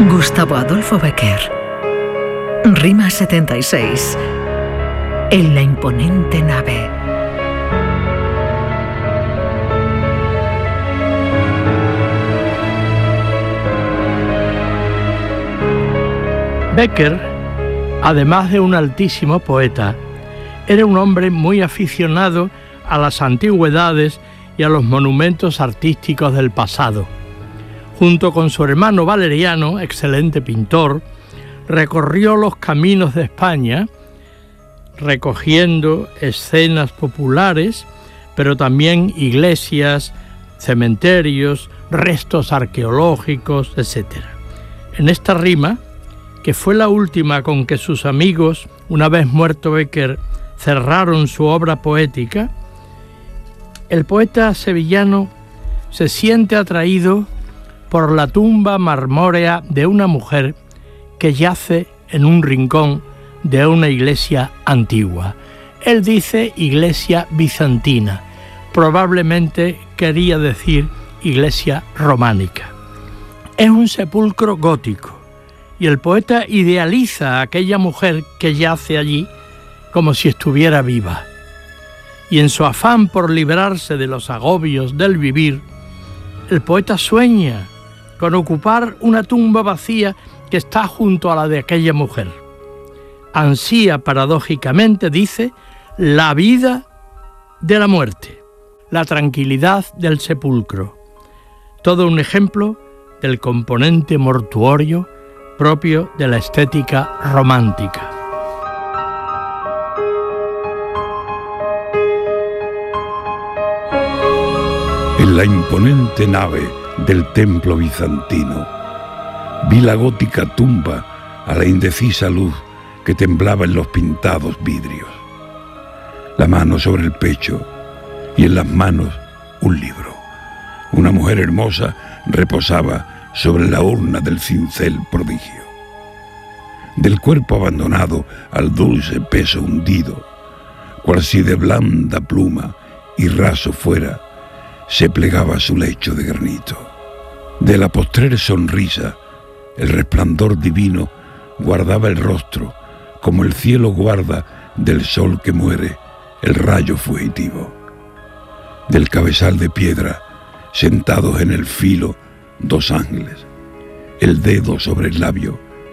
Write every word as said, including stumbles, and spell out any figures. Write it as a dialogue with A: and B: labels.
A: Gustavo Adolfo Bécquer. Rima setenta y seis. En la imponente nave.
B: Bécquer, además de un altísimo poeta, era un hombre muy aficionado a las antigüedades y a los monumentos artísticos del pasado. Junto con su hermano Valeriano, excelente pintor, recorrió los caminos de España, recogiendo escenas populares, pero también iglesias, cementerios, restos arqueológicos, etcétera. En esta rima, que fue la última con que sus amigos, una vez muerto Bécquer, cerraron su obra poética, el poeta sevillano se siente atraído por la tumba marmórea de una mujer que yace en un rincón de una iglesia antigua. Él dice iglesia bizantina, probablemente quería decir iglesia románica. Es un sepulcro gótico y el poeta idealiza a aquella mujer que yace allí como si estuviera viva. Y en su afán por librarse de los agobios del vivir, el poeta sueña con ocupar una tumba vacía que está junto a la de aquella mujer. Ansía paradójicamente, dice, la vida de la muerte, la tranquilidad del sepulcro. Todo un ejemplo del componente mortuorio propio de la estética romántica.
C: En la imponente nave del templo bizantino vi la gótica tumba a la indecisa luz que temblaba en los pintados vidrios. La mano sobre el pecho y en las manos un libro. Una mujer hermosa reposaba sobre la urna del cincel prodigio. Del cuerpo abandonado al dulce peso hundido, cual si de blanda pluma y raso fuera, se plegaba su lecho de granito. De la postrer sonrisa, el resplandor divino guardaba el rostro, como el cielo guarda del sol que muere el rayo fugitivo. Del cabezal de piedra, sentados en el filo, dos ángeles, el dedo sobre el labio,